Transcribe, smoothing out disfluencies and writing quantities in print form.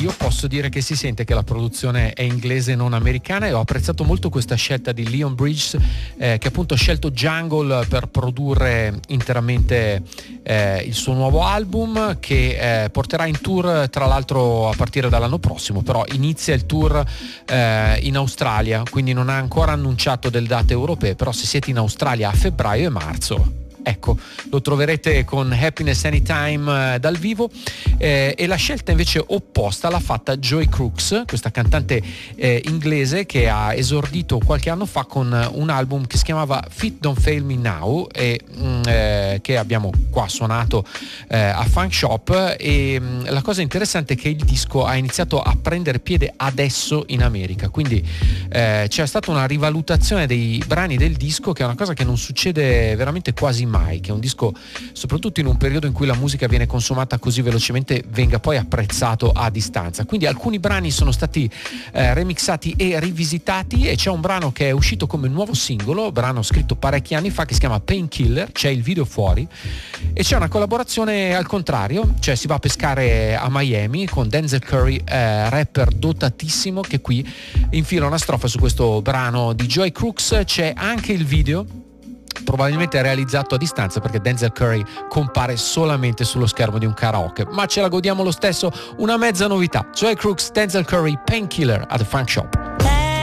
io posso dire che si sente che la produzione è inglese e non americana, e ho apprezzato molto questa scelta di Leon Bridges, che appunto ha scelto Jungle per produrre interamente il suo nuovo album, che porterà in tour tra l'altro a partire dall'anno prossimo, però inizia il tour in Australia, quindi non ha ancora annunciato delle date europee, però se siete in Australia a febbraio e marzo, ecco, lo troverete con Happiness Anytime dal vivo. E la scelta invece opposta l'ha fatta Joy Crooks, questa cantante inglese che ha esordito qualche anno fa con un album che si chiamava Fit Don't Fail Me Now, e che abbiamo qua suonato a Funk Shop. E la cosa interessante è che il disco ha iniziato a prendere piede adesso in America, quindi c'è stata una rivalutazione dei brani del disco, che è una cosa che non succede veramente quasi mai, che un disco, soprattutto in un periodo in cui la musica viene consumata così velocemente, venga poi apprezzato a distanza. Quindi alcuni brani sono stati remixati e rivisitati, e c'è un brano che è uscito come nuovo singolo, brano scritto parecchi anni fa, che si chiama Painkiller, c'è il video fuori, e c'è una collaborazione al contrario, cioè si va a pescare a Miami con Denzel Curry, rapper dotatissimo, che qui infila una strofa su questo brano di Joy Crooks. C'è anche il video, probabilmente realizzato a distanza, perché Denzel Curry compare solamente sullo schermo di un karaoke, ma ce la godiamo lo stesso, una mezza novità. Joy Crooks, Denzel Curry, Painkiller at the Funk Shop.